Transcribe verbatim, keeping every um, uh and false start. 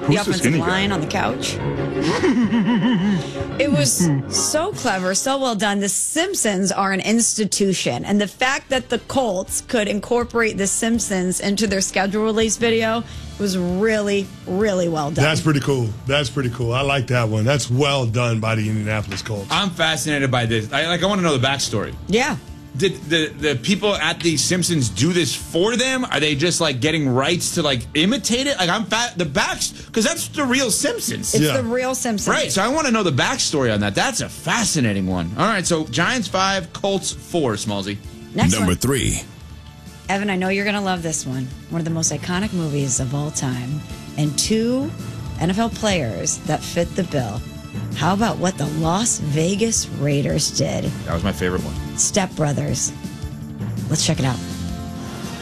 the offensive line on the couch. It was so clever, so well done. The Simpsons are an institution, and the fact that the Colts could incorporate the Simpsons into their schedule release video was really, really well done. That's pretty cool. That's pretty cool. I like that one. That's well done by the Indianapolis Colts. I'm fascinated by this. I like. I want to know the backstory. Yeah. Did the, the people at the Simpsons do this for them? Are they just like getting rights to like imitate it? Like I'm fat the backs because that's the real Simpsons. It's Yeah. the real Simpsons. Right. So I want to know the backstory on that. That's a fascinating one. All right. So Giants five, Colts four. Smallsy. Next Number one. three. Evan, I know you're going to love this one. One of the most iconic movies of all time. And two N F L players that fit the bill. How about what the Las Vegas Raiders did? That was my favorite one. Step Brothers. Let's check it out.